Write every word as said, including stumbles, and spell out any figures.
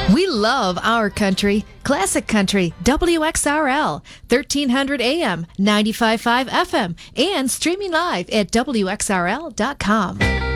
We love our country. Classic Country, W X R L, thirteen hundred A M, ninety-five point five F M, and streaming live at W X R L dot com.